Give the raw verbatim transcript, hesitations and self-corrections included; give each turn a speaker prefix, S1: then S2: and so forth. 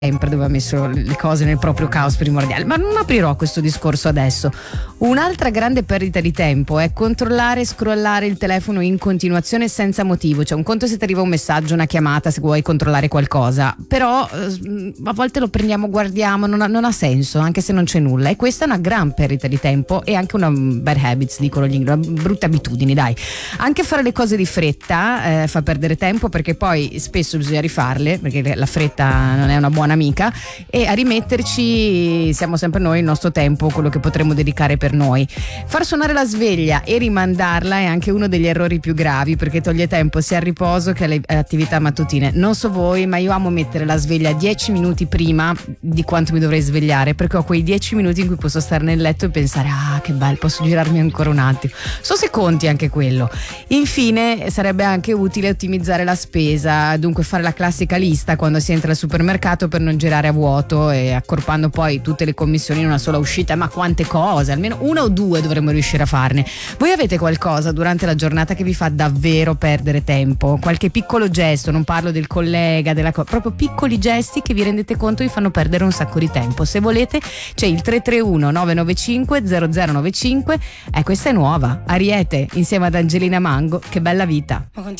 S1: sempre dove ha messo le cose nel proprio caos primordiale, ma non aprirò questo discorso adesso. Un'altra grande perdita di tempo è controllare e scrollare il telefono in continuazione senza motivo. Cioè, un conto se ti arriva un messaggio, una chiamata, se vuoi controllare qualcosa, però eh, a volte lo prendiamo, guardiamo, non ha, non ha senso, anche se non c'è nulla, e questa è una gran perdita di tempo e anche una bad habits, dicono gli inglesi, una brutta abitudine, dai. Anche fare le cose di fretta eh, fa perdere tempo, perché poi spesso bisogna rifarle, perché la fretta non è una buona amica, e a rimetterci siamo sempre noi, il nostro tempo, quello che potremmo dedicare per noi. Far suonare la sveglia e rimandarla è anche uno degli errori più gravi, perché toglie tempo sia al riposo che alle attività mattutine. Non so voi, ma io amo mettere la sveglia dieci minuti prima di quanto mi dovrei svegliare, perché ho quei dieci minuti in cui posso stare nel letto e pensare: ah, che bello, posso girarmi ancora un attimo. So se conti anche quello. Infine sarebbe anche utile ottimizzare la spesa, dunque fare la classica lista quando si entra al supermercato per non girare a vuoto e accorpando poi tutte le commissioni in una sola uscita. Ma quante cose, almeno una o due dovremmo riuscire a farne. Voi avete qualcosa durante la giornata che vi fa davvero perdere tempo? Qualche piccolo gesto, non parlo del collega, della co- proprio piccoli gesti che vi rendete conto vi fanno perdere un sacco di tempo. Se volete c'è il tre tre uno nove nove cinque zero zero nove cinque. Eh, questa è nuova, Ariete insieme ad Angelina Mango, Che bella vita.
S2: Ma